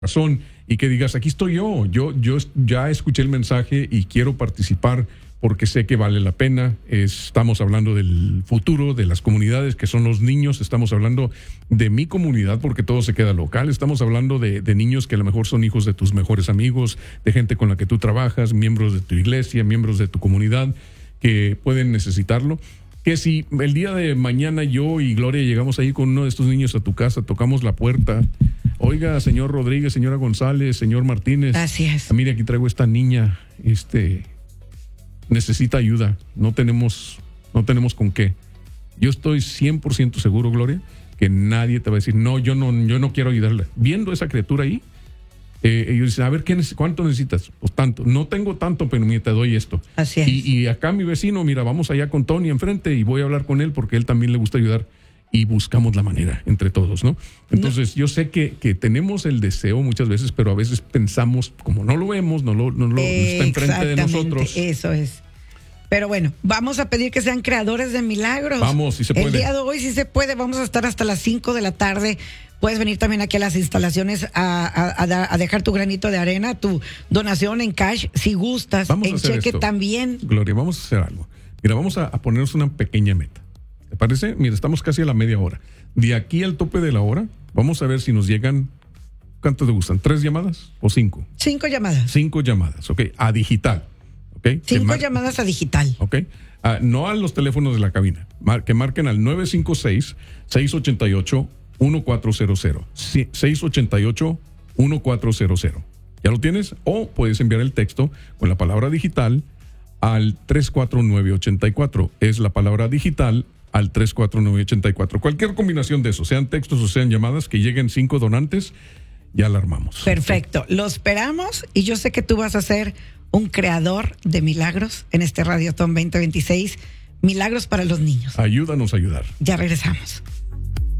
razón y que digas, aquí estoy yo ya escuché el mensaje y quiero participar porque sé que vale la pena. Estamos hablando del futuro de las comunidades que son los niños, estamos hablando de mi comunidad porque todo se queda local, estamos hablando de niños que a lo mejor son hijos de tus mejores amigos, de gente con la que tú trabajas, miembros de tu iglesia, miembros de tu comunidad que pueden necesitarlo. Que si el día de mañana yo y Gloria llegamos ahí con uno de estos niños a tu casa, tocamos la puerta, oiga, señor Rodríguez, señora González, señor Martínez. Así es. Mire, aquí traigo esta niña, necesita ayuda, no tenemos con qué. Yo estoy 100% seguro, Gloria, que nadie te va a decir, no, yo no quiero ayudarle. Viendo esa criatura ahí, ellos dicen, a ver, ¿cuánto necesitas? Pues tanto. No tengo tanto, pero mira, te doy esto. Así es. Y acá mi vecino, mira, vamos allá con Tony enfrente y voy a hablar con él porque él también le gusta ayudar y buscamos la manera entre todos, ¿no? Entonces, yo sé que tenemos el deseo muchas veces, pero a veces pensamos, como no lo vemos, no está enfrente de nosotros. Eso es. Pero bueno, vamos a pedir que sean creadores de milagros. Vamos, si se puede. El día de hoy, si se puede, vamos a estar hasta las 5 de la tarde. Puedes venir también aquí a las instalaciones a dejar tu granito de arena, tu donación en cash, si gustas, vamos en a hacer cheque esto. también. Gloria, vamos a hacer algo. Mira, vamos a ponernos una pequeña meta. ¿Te parece? Mira, estamos casi a la media hora. De aquí al tope de la hora, vamos a ver si nos llegan, ¿cuánto te gustan? ¿3 llamadas o 5? 5 llamadas. 5 llamadas, ok, a digital. Okay, 5 llamadas a digital. Ok. No a los teléfonos de la cabina. Que marquen al 956-688-1400. 688-1400. ¿Ya lo tienes? O puedes enviar el texto con la palabra digital al 34984. Es la palabra digital al 34984. Cualquier combinación de eso, sean textos o sean llamadas, que lleguen 5 donantes, ya la armamos. Perfecto. Lo esperamos y yo sé que tú vas a ser un creador de milagros en este Radiotón 2026. Milagros para los niños. Ayúdanos a ayudar. Ya regresamos.